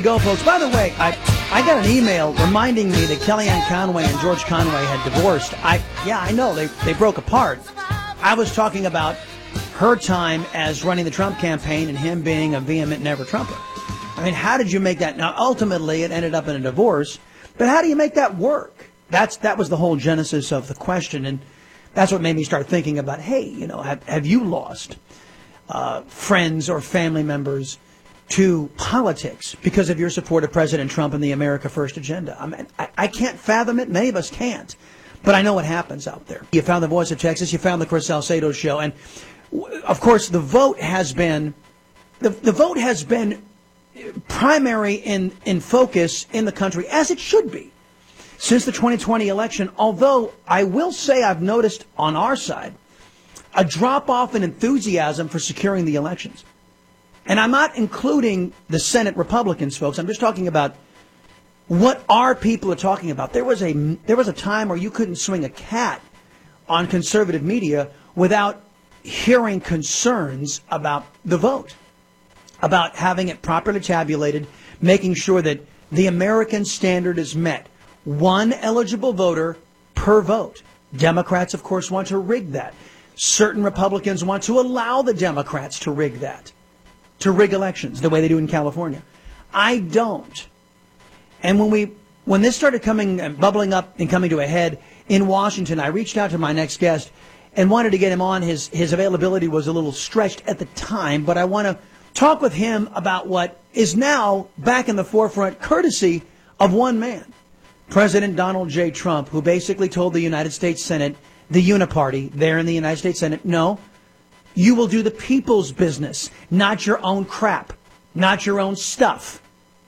Go, folks. By the way, I got an email reminding me that Kellyanne Conway and George Conway had divorced. I know they broke apart. I was talking about her time as running the Trump campaign and him being a vehement never-Trumper. I mean, how did you make that? Now, ultimately, it ended up in a divorce. But how do you make that work? That was the whole genesis of the question, and that's what made me start thinking about, hey, have you lost friends or family members to politics because of your support of President Trump and the America First agenda? I mean, I can't fathom it. Many of us can't. But I know what happens out there. You found the Voice of Texas. You found the Chris Salcedo Show. And, of course, the vote has been primary in focus in the country, as it should be, since the 2020 election. Although I will say I've noticed on our side a drop-off in enthusiasm for securing the elections. And I'm not including the Senate Republicans, folks. I'm just talking about what our people are talking about. There was a time where you couldn't swing a cat on conservative media without hearing concerns about the vote, about having it properly tabulated, making sure that the American standard is met. One eligible voter per vote. Democrats, of course, want to rig that. Certain Republicans want to allow the Democrats to rig that, to rig elections the way they do in California. I don't. And when this started bubbling up and coming to a head in Washington, I reached out to my next guest and wanted to get him on. His availability was a little stretched at the time, but I want to talk with him about what is now back in the forefront, courtesy of one man, President Donald J. Trump, who basically told the United States Senate, the uniparty there in the United States Senate, no, you will do the people's business, not your own crap, not your own stuff.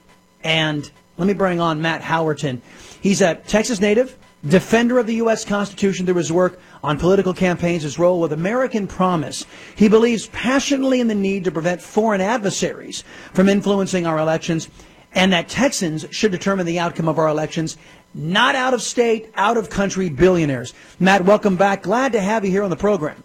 And let me bring on Matt Howerton. He's a Texas native, defender of the U.S. Constitution through his work on political campaigns, his role with American Promise. He believes passionately in the need to prevent foreign adversaries from influencing our elections, and that Texans should determine the outcome of our elections, not out-of-state, out-of-country billionaires. Matt, welcome back. Glad to have you here on the program.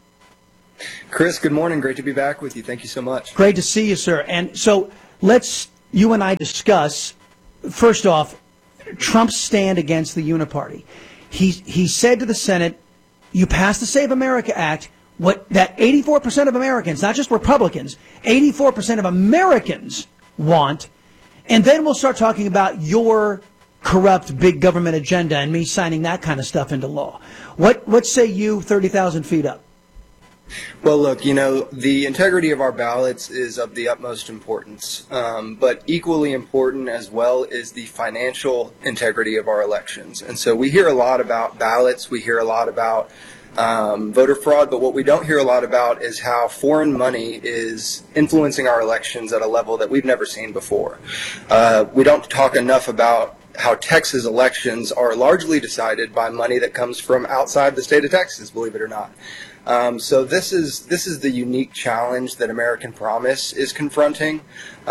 Chris, good morning. Great to be back with you. Thank you so much. Great to see you, sir. And so you and I discuss, first off, Trump's stand against the uniparty. He said to the Senate, you passed the Save America Act, that 84% of Americans, not just Republicans, 84% of Americans want, and then we'll start talking about your corrupt big government agenda and me signing that kind of stuff into law. What say you 30,000 feet up? Well, look, the integrity of our ballots is of the utmost importance, but equally important as well is the financial integrity of our elections. And so we hear a lot about ballots, we hear a lot about voter fraud, but what we don't hear a lot about is how foreign money is influencing our elections at a level that we've never seen before. We don't talk enough about how Texas elections are largely decided by money that comes from outside the state of Texas, believe it or not. So this is the unique challenge that American Promise is confronting.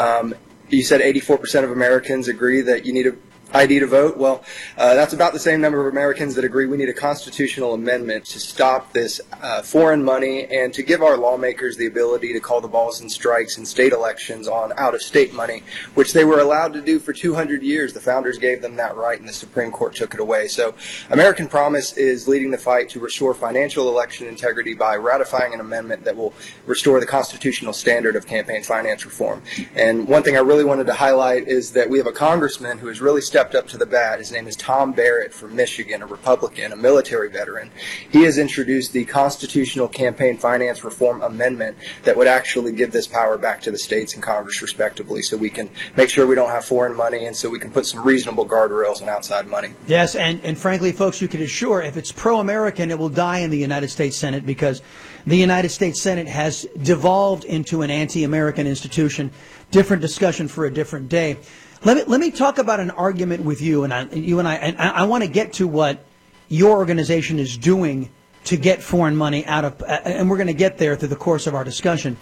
You said 84% of Americans agree that you need a ID to vote. Well, that's about the same number of Americans that agree we need a constitutional amendment to stop this foreign money and to give our lawmakers the ability to call the balls and strikes in state elections on out-of-state money, which they were allowed to do for 200 years. The founders gave them that right, and the Supreme Court took it away. So American Promise is leading the fight to restore financial election integrity by ratifying an amendment that will restore the constitutional standard of campaign finance reform. And one thing I really wanted to highlight is that we have a congressman who has really stepped up to the bat. His name is Tom Barrett from Michigan, a Republican, a military veteran. He has introduced the Constitutional Campaign Finance Reform Amendment that would actually give this power back to the states and Congress respectively, so we can make sure we don't have foreign money and so we can put some reasonable guardrails on outside money. Yes, and frankly, folks, you can assure if it's pro-American, it will die in the United States Senate, because the United States Senate has devolved into an anti-American institution. Different discussion for a different day. Let me talk about an argument with you, and I want to get to what your organization is doing to get foreign money out of, and we're going to get there through the course of our discussion.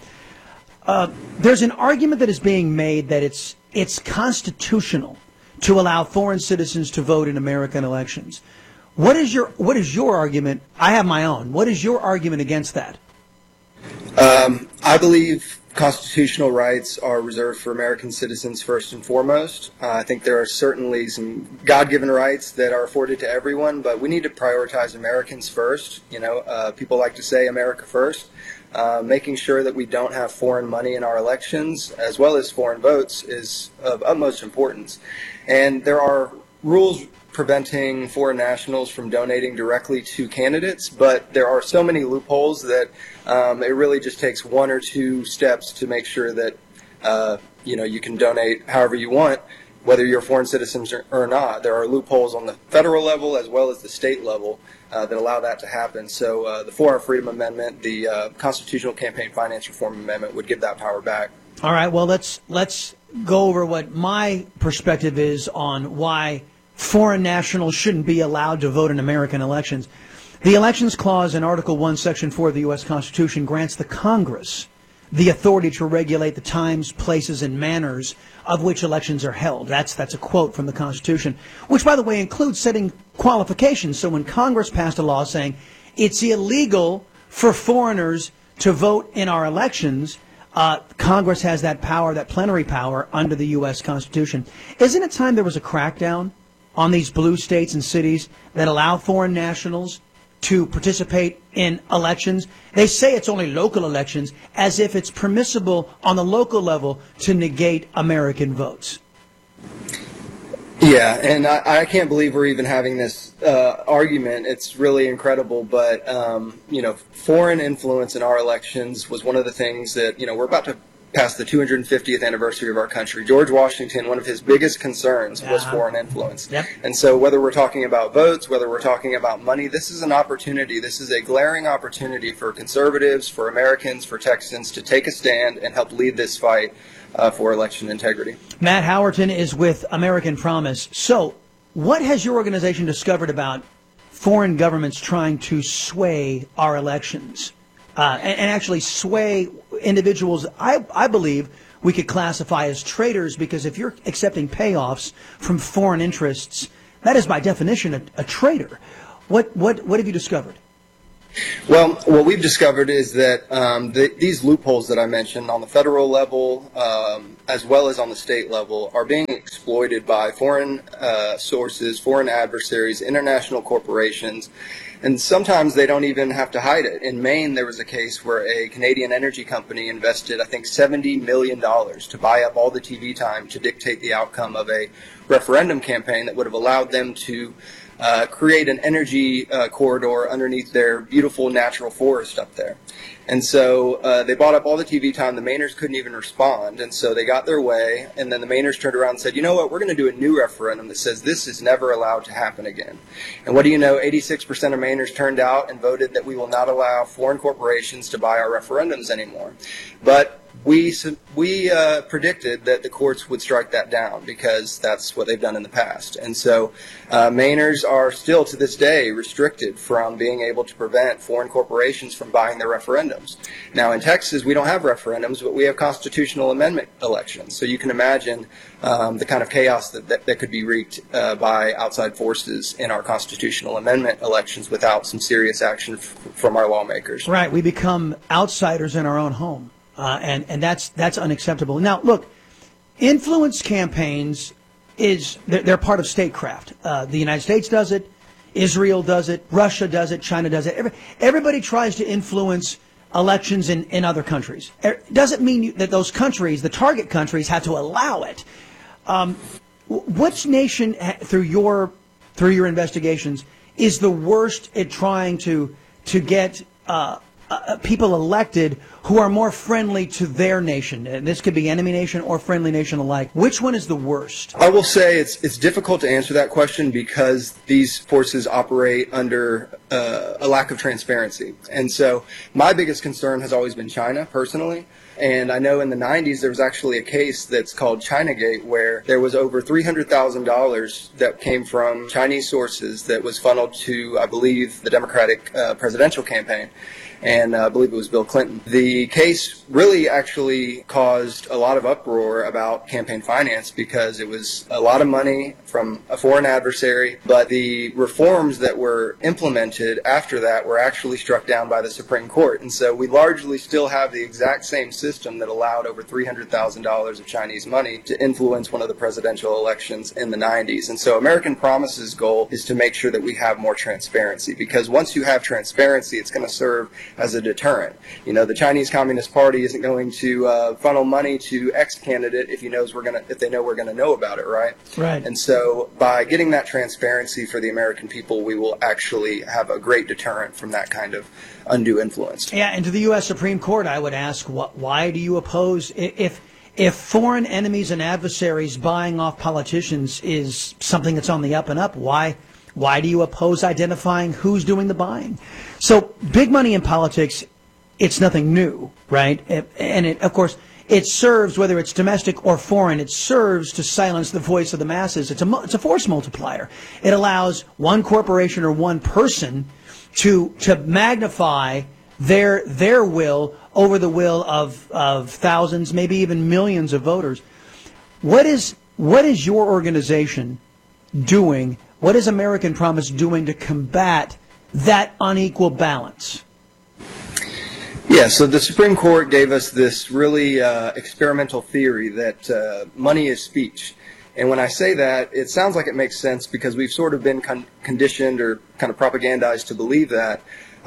There's an argument that is being made that it's constitutional to allow foreign citizens to vote in American elections. What is your argument? I have my own. What is your argument against that? I believe constitutional rights are reserved for American citizens first and foremost. I think there are certainly some God-given rights that are afforded to everyone, but we need to prioritize Americans first. People like to say America first. Making sure that we don't have foreign money in our elections, as well as foreign votes, is of utmost importance. And there are rules preventing foreign nationals from donating directly to candidates, but there are so many loopholes that it really just takes one or two steps to make sure that you can donate however you want, whether you're foreign citizens or not. There are loopholes on the federal level as well as the state level that allow that to happen. So the 4 Hour Freedom Amendment, the Constitutional Campaign Finance Reform Amendment, would give that power back. All right, well, let's go over what my perspective is on why foreign nationals shouldn't be allowed to vote in American elections. The Elections Clause in Article 1, Section 4 of the U.S. Constitution grants the Congress the authority to regulate the times, places, and manners of which elections are held. That's a quote from the Constitution, which, by the way, includes setting qualifications. So when Congress passed a law saying it's illegal for foreigners to vote in our elections, Congress has that power, that plenary power, under the U.S. Constitution. Isn't it time there was a crackdown on these blue states and cities that allow foreign nationals to participate in elections? They say it's only local elections, as if it's permissible on the local level to negate American votes. Yeah, and I can't believe we're even having this argument. It's really incredible. But, foreign influence in our elections was one of the things that, we're about to pass the 250th anniversary of our country. George Washington, one of his biggest concerns was foreign influence. Yep. And so whether we're talking about votes, whether we're talking about money, this is an opportunity. This is a glaring opportunity for conservatives, for Americans, for Texans to take a stand and help lead this fight for election integrity. Matt Howerton is with American Promise. So what has your organization discovered about foreign governments trying to sway our elections? And actually sway individuals I believe we could classify as traitors, because if you're accepting payoffs from foreign interests, that is by definition a traitor. What have you discovered? Well, what we've discovered is that these loopholes that I mentioned on the federal level as well as on the state level are being exploited by foreign sources, foreign adversaries, international corporations. And sometimes they don't even have to hide it. In Maine, there was a case where a Canadian energy company invested, I think, $70 million to buy up all the TV time to dictate the outcome of a referendum campaign that would have allowed them to create an energy corridor underneath their beautiful natural forest up there. And so they bought up all the TV time. The Mainers couldn't even respond. And so they got their way. And then the Mainers turned around and said, you know what, we're going to do a new referendum that says this is never allowed to happen again. And what do you know? 86% of Mainers turned out and voted that we will not allow foreign corporations to buy our referendums anymore. But we predicted that the courts would strike that down, because that's what they've done in the past. And so Mainers are still to this day restricted from being able to prevent foreign corporations from buying their referendums. Now in Texas, we don't have referendums, but we have constitutional amendment elections. So you can imagine the kind of chaos that could be wreaked by outside forces in our constitutional amendment elections without some serious action from our lawmakers. Right. We become outsiders in our own home. And that's unacceptable. Now, look, influence campaigns they're part of statecraft. The United States does it, Israel does it, Russia does it, China does it. Everybody tries to influence elections in other countries. It doesn't mean that those countries, the target countries, have to allow it. Which nation, through your investigations, is the worst at trying to get people elected who are more friendly to their nation? And this could be enemy nation or friendly nation alike. Which one is the worst? I will say it's difficult to answer that question, because these forces operate under a lack of transparency. And so my biggest concern has always been China, personally. And I know in the 90s there was actually a case that's called Chinagate, where there was over $300,000 that came from Chinese sources that was funneled to, I believe, the Democratic presidential campaign. and I believe it was Bill Clinton. The case really actually caused a lot of uproar about campaign finance because it was a lot of money from a foreign adversary, but the reforms that were implemented after that were actually struck down by the Supreme Court. And so we largely still have the exact same system that allowed over $300,000 of Chinese money to influence one of the presidential elections in the 90s. And so American Promise's goal is to make sure that we have more transparency, because once you have transparency, it's going to serve as a deterrent. You know, the Chinese Communist Party isn't going to funnel money to X candidate if they know we're going to know about it, right? Right. And so by getting that transparency for the American people, we will actually have a great deterrent from that kind of undue influence. Yeah, and to the U.S. Supreme Court, I would ask, why do you oppose, if foreign enemies and adversaries buying off politicians is something that's on the up and up, why do you oppose identifying who's doing the buying? So big money in politics, it's nothing new, right? And of course, it serves, whether it's domestic or foreign, it serves to silence the voice of the masses. It's a force multiplier. It allows one corporation or one person to magnify their will over the will of thousands, maybe even millions of voters. What is your organization doing? What is American Promise doing to combat that unequal balance? Yeah, so the Supreme Court gave us this really experimental theory that money is speech. And when I say that, it sounds like it makes sense because we've sort of been conditioned or kind of propagandized to believe that.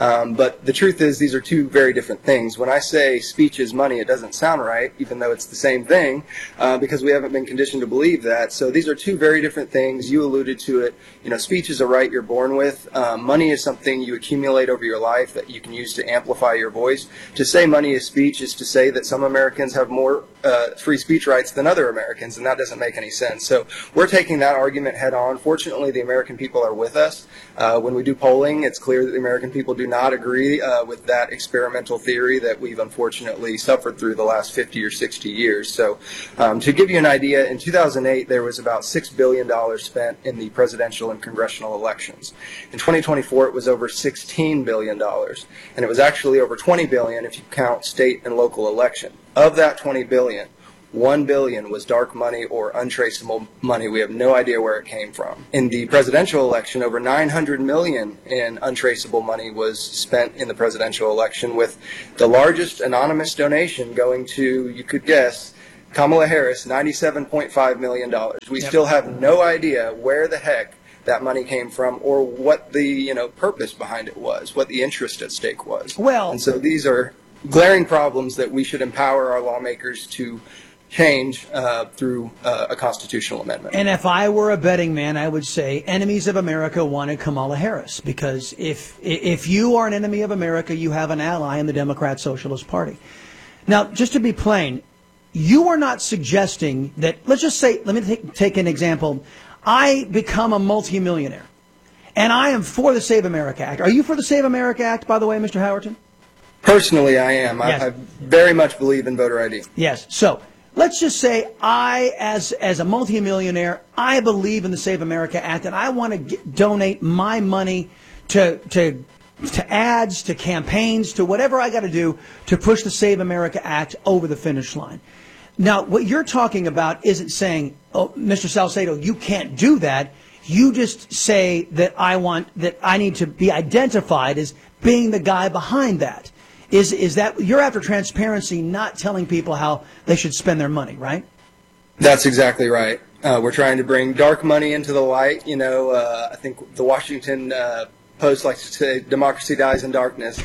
But the truth is, these are two very different things. When I say speech is money, it doesn't sound right, even though it's the same thing, because we haven't been conditioned to believe that. So these are two very different things. You alluded to it. You know, speech is a right you're born with. Money is something you accumulate over your life that you can use to amplify your voice. To say money is speech is to say that some Americans have more free speech rights than other Americans, and that doesn't make any sense. So we're taking that argument head on. Fortunately, the American people are with us. When we do polling, it's clear that the American people do not agree with that experimental theory that we've unfortunately suffered through the last 50 or 60 years. So to give you an idea, in 2008 there was about $6 billion spent in the presidential and congressional elections. In 2024 it was over $16 billion, and it was actually over $20 billion if you count state and local election. Of that $20 billion, $1 billion was dark money or untraceable money. We have no idea where it came from. In the presidential election, over $900 million in untraceable money was spent in the presidential election, with the largest anonymous donation going to, you could guess, Kamala Harris, $97.5 million. We still have no idea where the heck that money came from or what the purpose behind it was, what the interest at stake was. Well, and so these are glaring problems that we should empower our lawmakers to change through a constitutional amendment. And if I were a betting man, I would say enemies of America wanted Kamala Harris, because if you are an enemy of America, you have an ally in the Democrat Socialist Party. Now, just to be plain, you are not suggesting that, let's just say, let me take an example. I become a multimillionaire, and I am for the Save America Act. Are you for the Save America Act, by the way, Mr. Howerton? Personally, I am. Yes. I very much believe in voter ID. Yes. So let's just say I, as a multimillionaire, I believe in the Save America Act, and I want to donate my money to ads, to campaigns, to whatever I got to do to push the Save America Act over the finish line. Now, what you're talking about isn't saying, oh, Mr. Salcedo, you can't do that. You just say that I need to be identified as being the guy behind that. Is that you're after transparency, not telling people how they should spend their money, right? That's exactly right. We're trying to bring dark money into the light. I think the Washington Post likes to say democracy dies in darkness.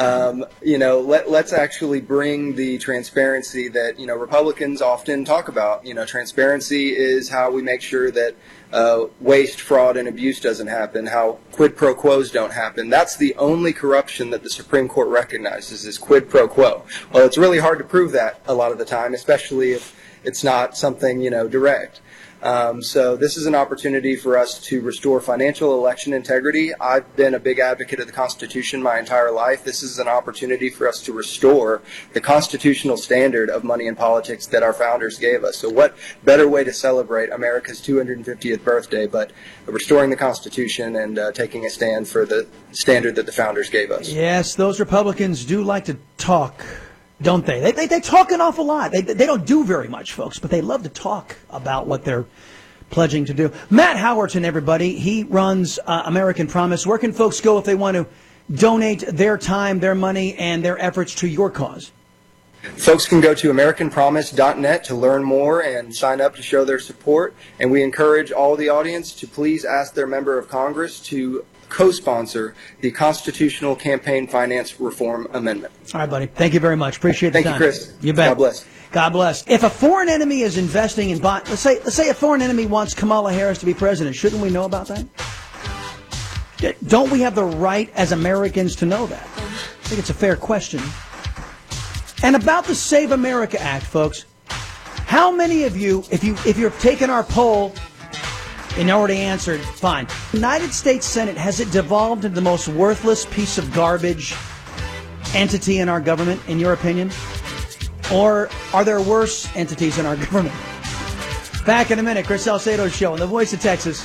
Let's actually bring the transparency that, Republicans often talk about. Transparency is how we make sure that waste, fraud, and abuse doesn't happen, how quid pro quos don't happen. That's the only corruption that the Supreme Court recognizes, is quid pro quo. Well, it's really hard to prove that a lot of the time, especially if it's not something, direct. So this is an opportunity for us to restore financial election integrity. I've been a big advocate of the Constitution my entire life. This is an opportunity for us to restore the constitutional standard of money in politics that our founders gave us. So what better way to celebrate America's 250th birthday but restoring the Constitution and taking a stand for the standard that the founders gave us. Yes, those Republicans do like to talk, don't they? They talk an awful lot. They don't do very much, folks, but they love to talk about what they're pledging to do. Matt Howerton, everybody, he runs American Promise. Where can folks go if they want to donate their time, their money, and their efforts to your cause? Folks can go to AmericanPromise.net to learn more and sign up to show their support. And we encourage all the audience to please ask their member of Congress to co-sponsor the Constitutional Campaign Finance Reform Amendment. All right, buddy. Thank you very much. Appreciate the time. Thank you, Chris. You bet. God bless. God bless. If a foreign enemy is investing in bonds, let's say a foreign enemy wants Kamala Harris to be president, shouldn't we know about that? Don't we have the right as Americans to know that? I think it's a fair question. And about the Save America Act, folks, how many of you, if you've taken our poll and already answered, fine. The United States Senate, has it devolved into the most worthless piece of garbage entity in our government, in your opinion? Or are there worse entities in our government? Back in a minute, Chris Salcedo Show on the Voice of Texas.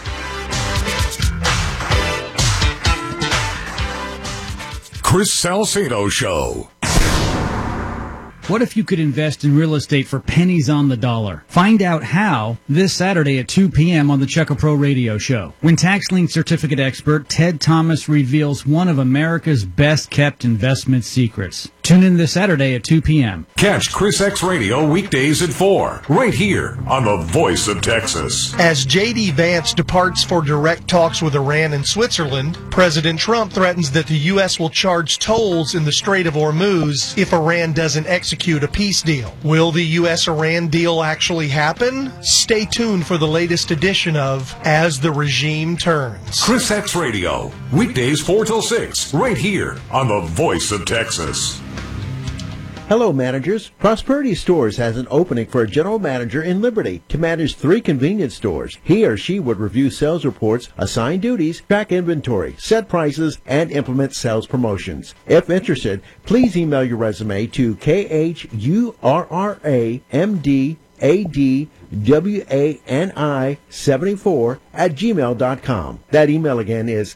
Chris Salcedo Show. What if you could invest in real estate for pennies on the dollar? Find out how this Saturday at 2 p.m. on the Checo Pro Radio Show, when tax lien certificate expert Ted Thomas reveals one of America's best-kept investment secrets. Tune in this Saturday at 2 p.m. Catch Chris X Radio weekdays at 4, right here on the Voice of Texas. As J.D. Vance departs for direct talks with Iran and Switzerland, President Trump threatens that the U.S. will charge tolls in the Strait of Hormuz if Iran doesn't execute a peace deal. Will the U.S.-Iran deal actually happen? Stay tuned for the latest edition of As the Regime Turns. Chris X Radio, weekdays 4 till 6, right here on the Voice of Texas. Hello, managers. Prosperity Stores has an opening for a general manager in Liberty to manage 3 convenience stores. He or she would review sales reports, assign duties, track inventory, set prices, and implement sales promotions. If interested, please email your resume to khurramdadwani74 That email again is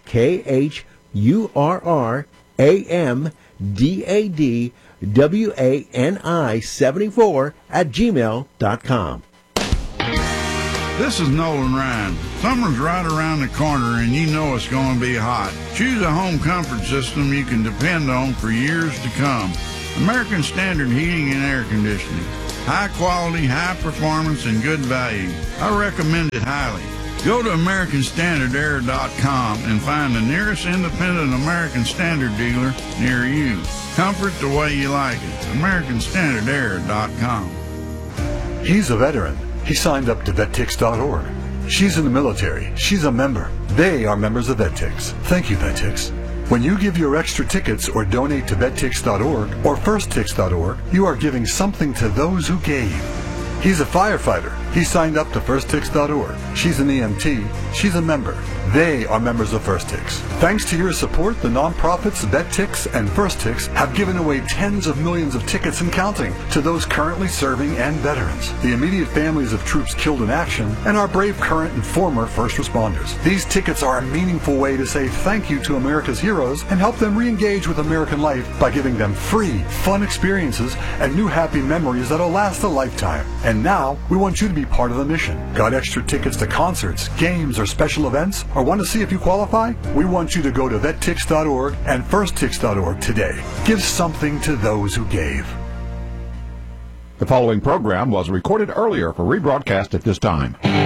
khurramdadwani74 This is Nolan Ryan. Summer's right around the corner and you know it's going to be hot. Choose a home comfort system you can depend on for years to come. American Standard Heating and Air Conditioning. High quality, high performance, and good value. I recommend it highly. Go to AmericanStandardAir.com and find the nearest independent American Standard dealer near you. Comfort the way you like it. AmericanStandardAir.com. He's a veteran. He signed up to VetTix.org. She's in the military. She's a member. They are members of VetTix. Thank you, VetTix. When you give your extra tickets or donate to VetTix.org or FirstTix.org, you are giving something to those who gave. He's a firefighter. He signed up to FirstTix.org. She's an EMT. She's a member. They are members of FirstTix. Thanks to your support, the nonprofits VetTix and FirstTix have given away tens of millions of tickets and counting to those currently serving and veterans, the immediate families of troops killed in action, and our brave current and former first responders. These tickets are a meaningful way to say thank you to America's heroes and help them re-engage with American life by giving them free, fun experiences and new happy memories that'll last a lifetime. And now, we want you to be part of the mission. Got extra tickets to concerts, games, or special events? Or want to see if you qualify? We want you to go to VetTix.org and FirstTix.org today. Give something to those who gave. The following program was recorded earlier for rebroadcast at this time.